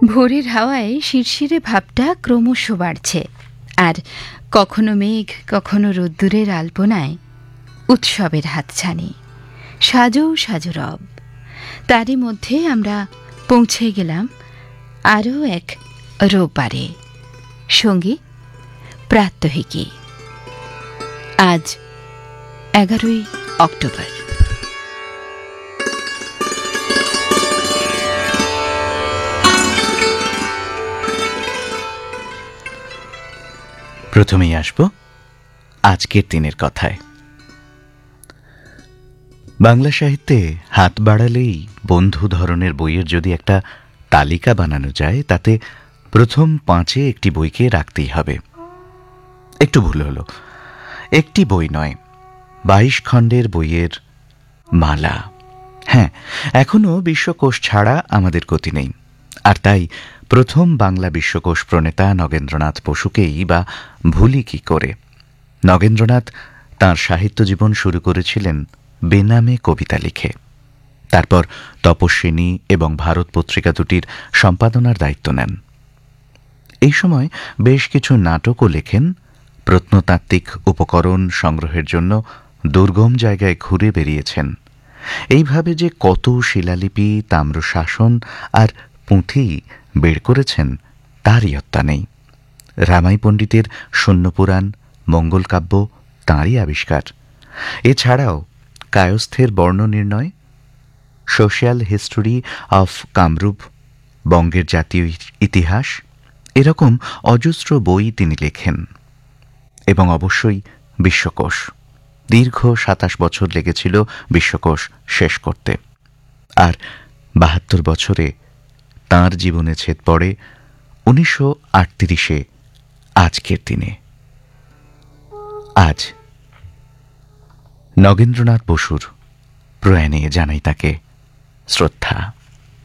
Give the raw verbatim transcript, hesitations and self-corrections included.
ভোরের হাওয়ায় শিরশিরে ভাবটা ক্রমশ বাড়ছে, আর কখনো মেঘ কখনো রোদ্দুরের আলপনায় উৎসবের হাতছানি, সাজো সাজো রব। তারই মধ্যে আমরা পৌঁছে গেলাম আরও এক রোববারে। সঙ্গী প্রাত্যহিকী। আজ এগারোই অক্টোবর। প্রথমেই আসব আজকের দিনের কথায়। বাংলা সাহিত্যে হাত বাড়ালেই বন্ধু ধরনের বইয়ের যদি একটা তালিকা বানানো যায়, তাতে প্রথম পাঁচে একটি বইকে রাখতেই হবে। একটু ভুল হলো, একটি বই নয়, বাইশ খণ্ডের বইয়ের মালা। হ্যাঁ, এখনো বিশ্বকোষ ছাড়া আমাদের গতি নেই, আর তাই প্রথম বাংলা বিশ্বকোষ প্রণেতা নগেন্দ্রনাথ বসুকেই বা ভুলি কি করে। নগেন্দ্রনাথ তাঁর সাহিত্য জীবন শুরু করেছিলেন বেনামে কবিতা লিখে। তারপর তপস্বিনী এবং ভারত পত্রিকা দুটির সম্পাদনার দায়িত্ব নেন। এই সময় বেশ কিছু নাটকও লেখেন। প্রত্নতাত্ত্বিক উপকরণ সংগ্রহের জন্য দুর্গম জায়গায় ঘুরে বেরিয়েছেন। এইভাবে যে কত শিলালিপি, তাম্রশাসন আর পুঁথি বের করেছেন তার ইয়ত্তা নেই। রামাই পণ্ডিতের শূন্যপুরাণ, মঙ্গলকাব্য তাঁরই আবিষ্কার। এছাড়াও কায়স্থের বর্ণনির্ণয়, সোশ্যাল হিস্টোরি অফ কামরূপ, বঙ্গের জাতীয় ইতিহাস, এরকম অজস্র বই তিনি লেখেন। এবং অবশ্যই বিশ্বকোষ। দীর্ঘ সাতাশ বছর লেগেছিল বিশ্বকোষ শেষ করতে। আর বাহাত্তর বছরে তাঁর জীবনে ছেদ পড়ে উনিশশো আটত্রিশে আজকের দিনে। আজ নগেন্দ্রনাথ বসুর প্রয়াণে জানাই তাকে শ্রদ্ধা।